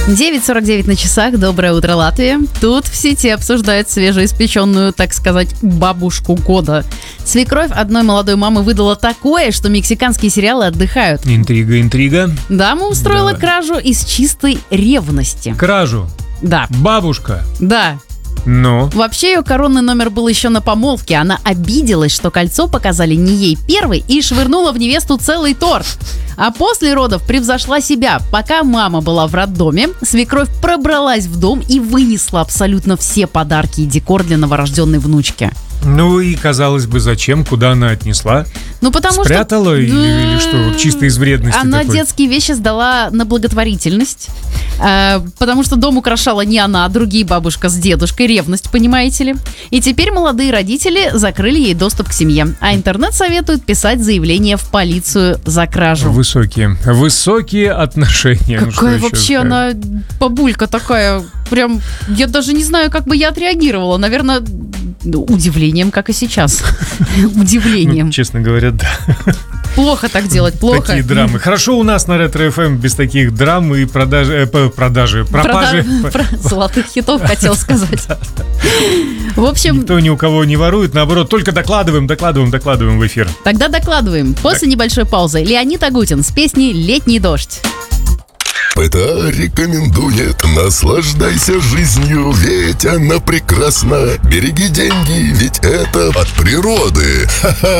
9:49 на часах. Доброе утро, Латвия. Тут в сети обсуждают свежеиспеченную, так сказать, бабушку года. Свекровь одной молодой мамы выдала такое, что мексиканские сериалы отдыхают. Интрига. Дама устроила кражу из чистой ревности. Кражу. Да. Бабушка. Да. Ну? Вообще ее коронный номер был еще на помолвке. Она обиделась, что кольцо показали не ей первой, и швырнула в невесту целый торт. А после родов превзошла себя. Пока мама была в роддоме, свекровь пробралась в дом и вынесла абсолютно все подарки и декор для новорожденной внучки. Ну и, казалось бы, зачем? Куда она отнесла? Ну, потому Спрятала что... или что? Чисто из вредности Она такой? детские вещи сдала на благотворительность, потому что дом украшала не она, а другие бабушка с дедушкой. Ревность, понимаете ли. И теперь молодые родители закрыли ей доступ к семье. А интернет советует писать заявление в полицию за кражу. Высокие отношения. Какая вообще она бабулька такая. Прям, я даже не знаю, как бы я отреагировала. Наверное, удивлением, как и сейчас. Удивлением. Ну, честно говоря, да. Плохо так делать, плохо. Такие драмы. Хорошо у нас на Ретро-ФМ без таких драм и пропажи. Золотых хитов, хотел сказать. В общем... Никто ни у кого не ворует, наоборот, только докладываем в эфир. Тогда докладываем. После небольшой паузы Леонид Агутин с песней «Летний дождь». ПТА рекомендует: наслаждайся жизнью, ведь она прекрасна. Береги деньги, ведь это от природы. Ха-ха.